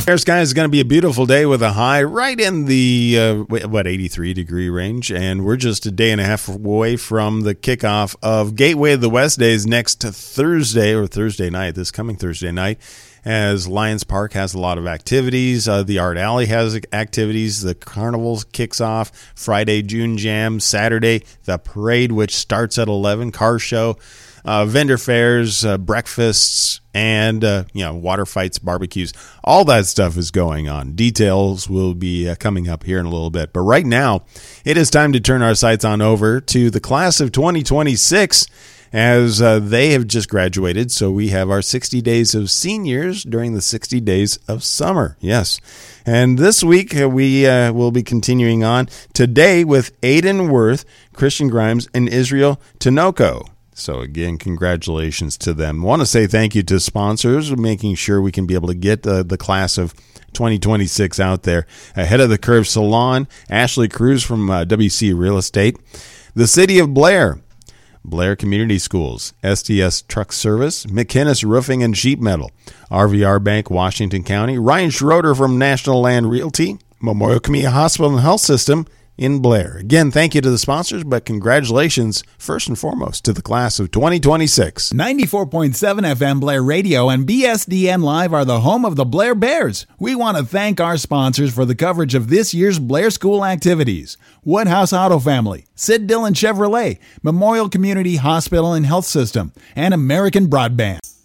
Sky is going to be a beautiful day with a high right in the 83 degree range, and we're just a day and a half away from the kickoff of Gateway of the West Days next Thursday, or Thursday night, this coming Thursday night, as Lions Park has a lot of activities. The Art Alley has activities. The Carnival kicks off Friday, June Jam. Saturday, the parade, which starts at 11, car show, vendor fairs, breakfasts, and water fights, barbecues. All that stuff is going on. Details will be coming up here in a little bit. But right now, it is time to turn our sights on over to the class of 2026, as they have just graduated. So we have our 60 days of seniors during the 60 days of summer. Yes. And this week we will be continuing on today with Aiden Worth, Christian Grimes, and Israel Tinoco. So again, congratulations to them. I want to say thank you to sponsors, making sure we can be able to get the class of 2026 out there. Ahead of the Curve Salon, Ashley Cruz from WC Real Estate, the City of Blair, Blair Community Schools, STS Truck Service, McInnes Roofing and Sheet Metal, RVR Bank, Washington County, Ryan Schroeder from National Land Realty, Memorial Community Hospital and Health System in Blair. Again, thank you to the sponsors, but congratulations first and foremost to the class of 2026. 94.7 FM Blair Radio and BSDN Live are the home of the Blair Bears. We want to thank our sponsors for the coverage of this year's Blair School activities: Woodhouse Auto Family, Sid Dillon Chevrolet, Memorial Community Hospital and Health System, and American Broadband.